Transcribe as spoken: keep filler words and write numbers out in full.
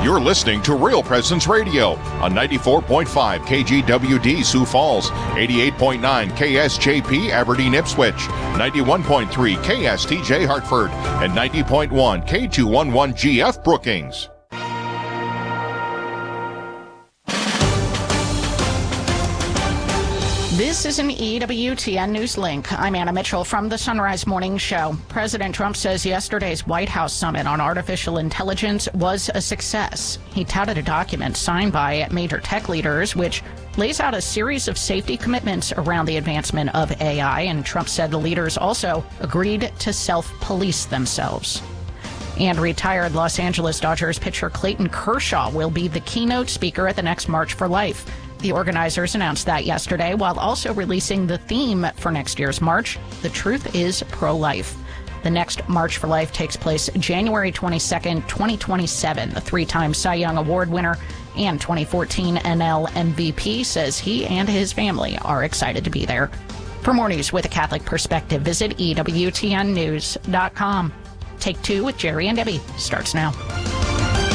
You're listening to Real Presence Radio on ninety-four point five K G W D Sioux Falls, eighty-eight point nine K S J P Aberdeen Ipswich, ninety-one point three K S T J Hartford, and ninety point one K two eleven G F Brookings. This is an E W T N News Link. I'm Anna Mitchell from the Sunrise Morning Show. President Trump says yesterday's White House summit on artificial intelligence was a success. He touted a document signed by major tech leaders which lays out a series of safety commitments around the advancement of A I, and Trump said the leaders also agreed to self-police themselves. And retired Los Angeles Dodgers pitcher Clayton Kershaw will be the keynote speaker at the next March for Life. The organizers announced that yesterday, while also releasing the theme for next year's march, The Truth is Pro-Life. The next March for Life takes place January twenty-second, twenty twenty-seven. The three-time Cy Young Award winner and twenty fourteen N L M V P says he and his family are excited to be there. For more news with a Catholic perspective, visit E W T N news dot com. Take Two with Jerry and Debbie starts now.